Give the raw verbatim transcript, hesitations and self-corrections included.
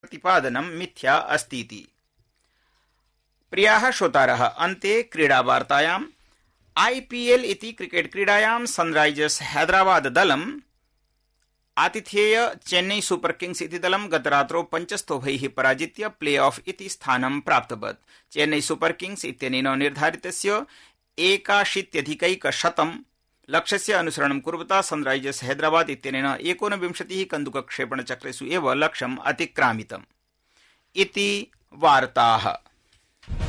प्रतिपादनं मिथ्या अस्तीति। प्रियाः श्रोतारः, अन्ते क्रीडावार्तायाम् आईपीएल इति क्रिकेट क्रीडायां सनराइजर्स हैदराबाद दलम् आतिथेय चेन्नई सुपर किंग्स इति दलं गतरात्रौ पञ्चस्तोभैः पराजित्य प्ले ऑफ इति स्थानं प्राप्तवत्। चेन्नई सुपर किंग्स इत्यनेन निर्धारितस्य एकाशीत्यधिकैकशतं लक्ष्यस्य अनुसरणं कुर्वता सनराइजर्स हैदराबाद इत्यनेन एकोनविंशतिः कन्दुकक्षेपणचक्रेषु एव लक्ष्यम् अतिक्रामितम्। इति वार्ताः।